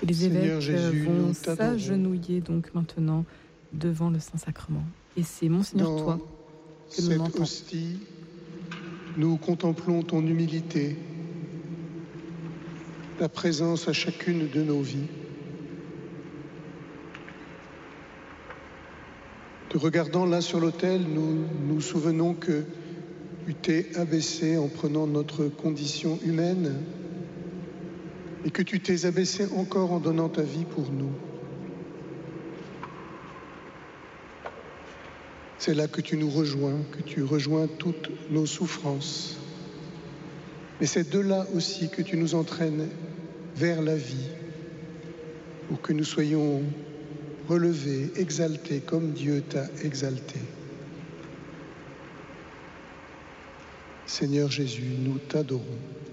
Et les Seigneur évêques Jésus, vont nous t'adorons. s'agenouiller donc maintenant devant le Saint-Sacrement. Et c'est Monseigneur, toi, que nous Cette l'entendons. hostie, nous contemplons ton humilité, ta présence à chacune de nos vies. Te regardant là sur l'autel, nous nous souvenons que tu t'es abaissé en prenant notre condition humaine et que tu t'es abaissé encore en donnant ta vie pour nous. C'est là que tu rejoins toutes nos souffrances. Mais c'est de là aussi que tu nous entraînes vers la vie, pour que nous soyons relevés, exaltés, comme Dieu t'a exalté. Seigneur Jésus, nous t'adorons.